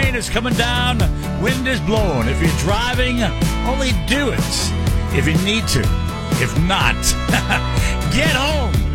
rain is coming down. Wind is blowing. If you're driving, only do it if you need to. If not, get home.